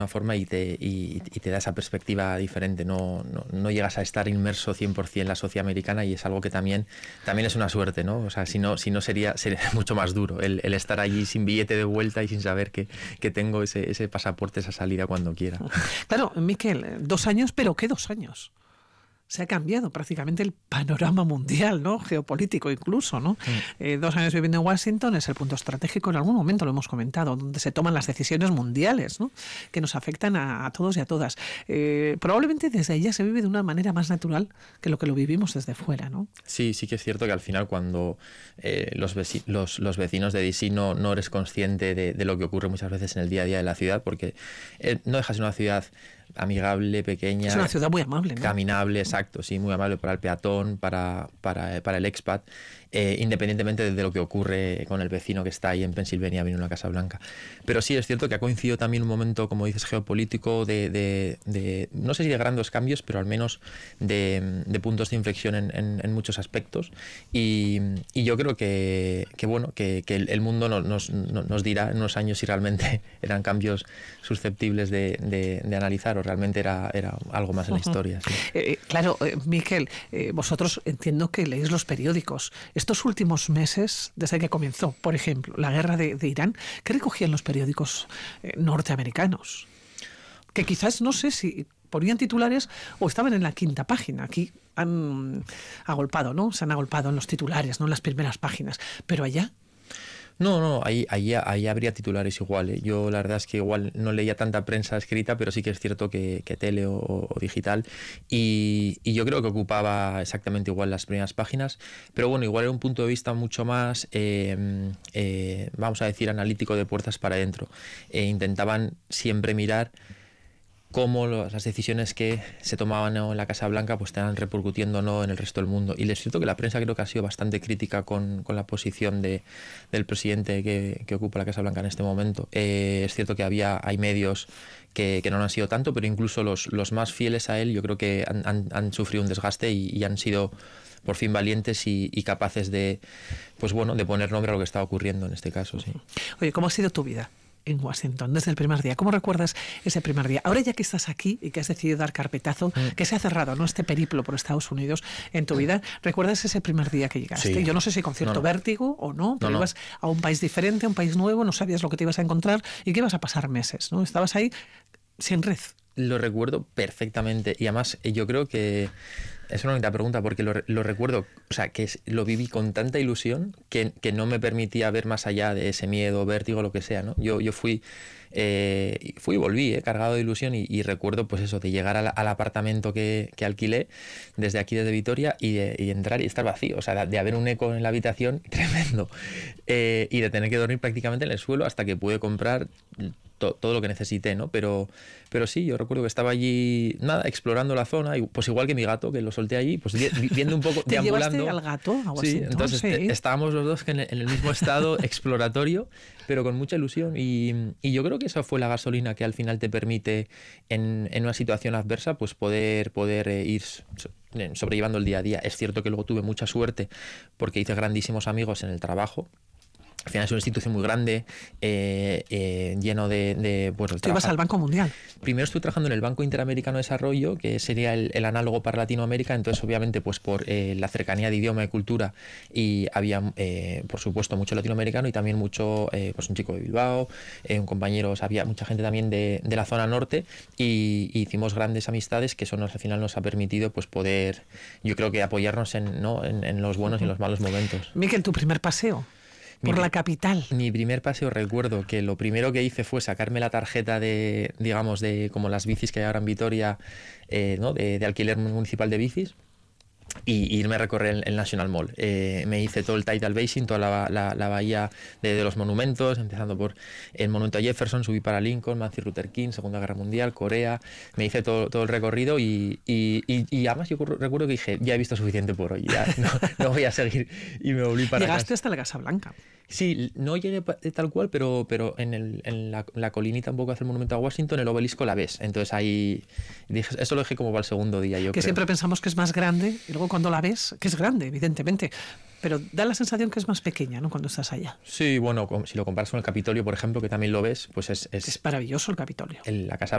forma y te da esa perspectiva diferente. No llegas a estar inmerso 100% en la sociedad americana, y es algo que también es una suerte, ¿no? O sea, si no sería mucho más duro el estar allí sin billete de vuelta y sin saber que tengo ese pasaporte, esa salida cuando quiera. Claro, Miquel, 2 años, pero ¿qué 2 años? Se ha cambiado prácticamente el panorama mundial, ¿no? Geopolítico incluso, ¿no? 2 años viviendo en Washington es el punto estratégico, en algún momento lo hemos comentado, donde se toman las decisiones mundiales, ¿no? Que nos afectan a todos y a todas. Probablemente desde allá se vive de una manera más natural que lo vivimos desde fuera, ¿no? Sí que es cierto que al final cuando los vecinos de DC no eres consciente de lo que ocurre muchas veces en el día a día de la ciudad, porque no deja de ser una ciudad amigable, pequeña. Es una ciudad muy amable, ¿no? Caminable, exacto, sí, muy amable para el peatón, para el expat, independientemente de lo que ocurre con el vecino que está ahí en Pensilvania, viene una Casa Blanca. Pero sí es cierto que ha coincidido también un momento, como dices, geopolítico, de no sé si de grandes cambios, pero al menos de puntos de inflexión en muchos aspectos. Y yo creo que el mundo nos dirá en unos años si realmente eran cambios susceptibles de analizar o realmente era algo más en la historia. Sí. Claro, Miquel, vosotros entiendo que leéis los periódicos. Estos últimos meses, desde que comenzó, por ejemplo, la guerra de Irán, ¿qué recogían los periódicos norteamericanos? Que quizás, no sé si ponían titulares o estaban en la quinta página. Aquí han agolpado, ¿no? Se han agolpado en los titulares, no en las primeras páginas. Pero allá... No, ahí habría titulares igual. Yo la verdad es que igual no leía tanta prensa escrita, pero sí que es cierto que tele o digital, y yo creo que ocupaba exactamente igual las primeras páginas, pero bueno, igual era un punto de vista mucho más, vamos a decir, analítico, de puertas para adentro. Intentaban siempre mirar cómo las decisiones que se tomaban en la Casa Blanca pues estaban repercutiendo o no en el resto del mundo. Y es cierto que la prensa creo que ha sido bastante crítica con la posición del presidente que ocupa la Casa Blanca en este momento. Es cierto que hay medios que no lo han sido tanto, pero incluso los más fieles a él yo creo que han sufrido un desgaste y han sido por fin valientes y capaces de poner nombre a lo que está ocurriendo en este caso. Sí. Oye, ¿cómo ha sido tu vida en Washington desde el primer día? ¿Cómo recuerdas ese primer día? Ahora ya que estás aquí y que has decidido dar carpetazo, que se ha cerrado, ¿no?, este periplo por Estados Unidos en tu vida, ¿recuerdas ese primer día que llegaste? Sí. Yo no sé si con cierto vértigo o no, pero ibas a un país diferente, a un país nuevo, no sabías lo que te ibas a encontrar y que ibas a pasar meses, ¿no? Estabas ahí sin red. Lo recuerdo perfectamente, y además yo creo que es una bonita pregunta, porque lo recuerdo, o sea, que lo viví con tanta ilusión que no me permitía ver más allá de ese miedo, vértigo, lo que sea, ¿no? Yo fui y volví cargado de ilusión, y recuerdo pues eso, de llegar al apartamento que alquilé desde aquí, desde Vitoria, y entrar y estar vacío, o sea, de haber un eco en la habitación tremendo, y de tener que dormir prácticamente en el suelo hasta que pude comprar todo lo que necesité, ¿no? Pero sí, yo recuerdo que estaba allí, explorando la zona, y pues igual que mi gato, que lo solté allí, pues viendo un poco, deambulando. ¿Te llevaste al gato a Washington? Sí, entonces estábamos los dos en el mismo estado exploratorio, pero con mucha ilusión, y yo creo que esa fue la gasolina que al final te permite en una situación adversa pues poder ir sobrellevando el día a día. Es cierto que luego tuve mucha suerte porque hice grandísimos amigos en el trabajo. Al final es una institución muy grande, lleno de ¿Tú ibas al Banco Mundial? Primero estuve trabajando en el Banco Interamericano de Desarrollo, que sería el análogo para Latinoamérica. Entonces, obviamente, pues por la cercanía de idioma y cultura, y había, por supuesto, mucho latinoamericano y también mucho, pues un chico de Bilbao, un compañero, había mucha gente también de la zona norte, y hicimos grandes amistades que eso al final nos ha permitido pues poder, yo creo que apoyarnos en los buenos y en los malos momentos. Miquel, ¿tu primer paseo por la capital? Mi primer paseo, recuerdo que lo primero que hice fue sacarme la tarjeta de como las bicis que hay ahora en Vitoria, de alquiler municipal de bicis, y irme a recorrer el National Mall. Me hice todo el Tidal Basin, toda la bahía de los monumentos, empezando por el monumento a Jefferson, subí para Lincoln, Martin Luther King, Segunda Guerra Mundial, Corea. Me hice todo el recorrido, y además yo recuerdo que dije, ya he visto suficiente por hoy, ya no voy a seguir, y me volví para ¿Llegaste casa. hasta la Casa Blanca? Sí, no llegué tal cual, pero en la colinita un poco hacia el monumento a Washington, el obelisco, la ves. Entonces ahí dije, eso lo dejé como para el segundo día, yo creo. Siempre pensamos que es más grande, y luego cuando la ves, que es grande, evidentemente, pero da la sensación que es más pequeña, ¿no?, cuando estás allá. Sí, bueno, si lo comparas con el Capitolio, por ejemplo, que también lo ves, pues es maravilloso el Capitolio. La Casa